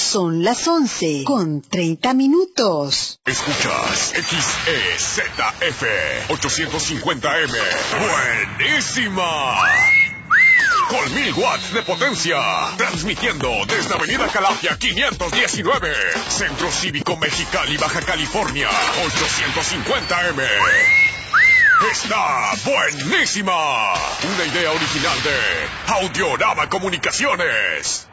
Son las 11:30. Escuchas XEZF 850M. ¡Buenísima! Con 1000 watts de potencia. Transmitiendo desde Avenida Calafia 519. Centro Cívico Mexicali, Baja California. 850M. ¡Está buenísima! Una idea original de Audiorama Comunicaciones.